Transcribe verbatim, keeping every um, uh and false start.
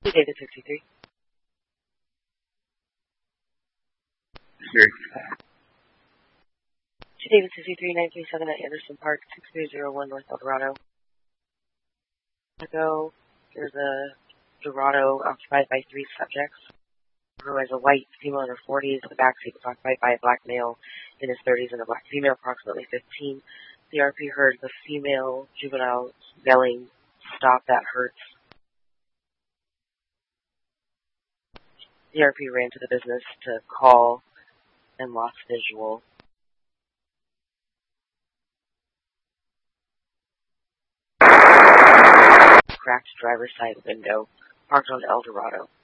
David sixty-three. Sure. David sixty-three, nine three seven at Anderson Park, six three zero one North Eldorado. Ago, there's a Dorado occupied by three subjects. Who has a white female in her forties. The backseat was occupied by a black male in his thirties and a black female, approximately fifteen. The R P heard the female juvenile yelling, "Stop, that hurts." The R P ran to the business to call and lost visual. Cracked driver's side window, parked on Eldorado.